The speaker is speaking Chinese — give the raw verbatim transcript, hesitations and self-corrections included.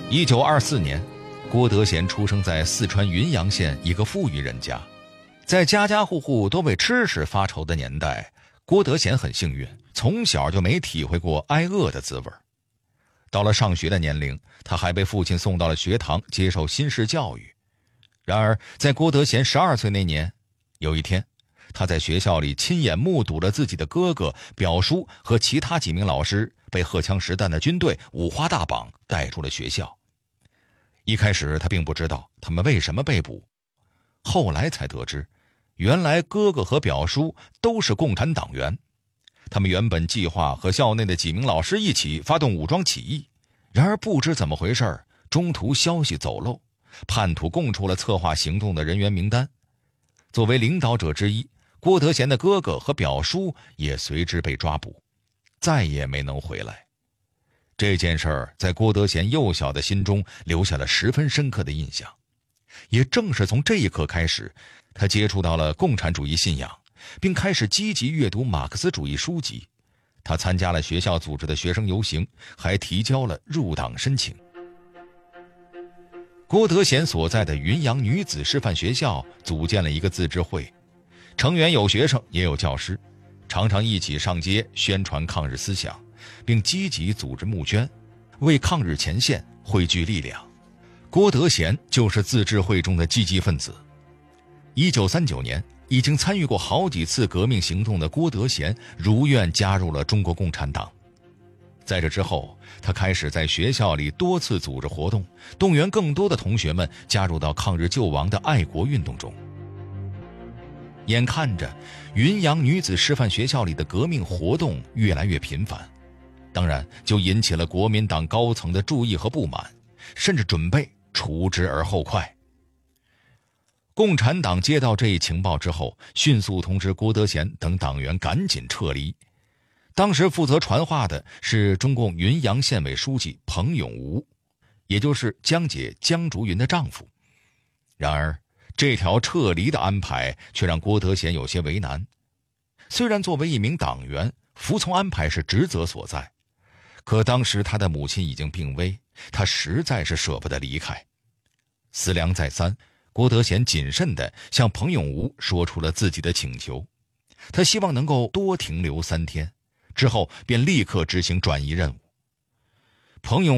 一九二四年，郭德贤出生在四川云阳县一个富裕人家。在家家户户都为吃食发愁的年代，郭德贤很幸运，从小就没体会过挨饿的滋味。到了上学的年龄，他还被父亲送到了学堂接受新式教育。然而在郭德贤十二岁那年，有一天，他在学校里亲眼目睹了自己的哥哥、表叔和其他几名老师被荷枪实弹的军队五花大绑带出了学校。一开始他并不知道他们为什么被捕，后来才得知，原来哥哥和表叔都是共产党员。他们原本计划和校内的几名老师一起发动武装起义，然而不知怎么回事，中途消息走漏，叛徒供出了策划行动的人员名单。作为领导者之一，郭德贤的哥哥和表叔也随之被抓捕，再也没能回来。这件事儿在郭德贤幼小的心中留下了十分深刻的印象。也正是从这一刻开始，他接触到了共产主义信仰，并开始积极阅读马克思主义书籍。他参加了学校组织的学生游行，还提交了入党申请。郭德贤所在的云阳女子师范学校组建了一个自治会，成员有学生也有教师，常常一起上街宣传抗日思想，并积极组织募捐，为抗日前线汇聚力量。郭德贤就是自治会中的积极分子。一九三九年，已经参与过好几次革命行动的郭德贤如愿加入了中国共产党。在这之后，他开始在学校里多次组织活动，动员更多的同学们加入到抗日救亡的爱国运动中。眼看着云阳女子师范学校里的革命活动越来越频繁，当然就引起了国民党高层的注意和不满，甚至准备除之而后快。共产党接到这一情报之后，迅速通知郭德贤等党员赶紧撤离。当时负责传话的是中共云阳县委书记彭永梧，也就是江姐江竹云的丈夫。然而这条撤离的安排却让郭德贤有些为难。虽然作为一名党员，服从安排是职责所在，可当时他的母亲已经病危，他实在是舍不得离开。思量再三，郭德贤谨慎地向彭永梧说出了自己的请求，他希望能够多停留三天，之后便立刻执行转移任务。彭永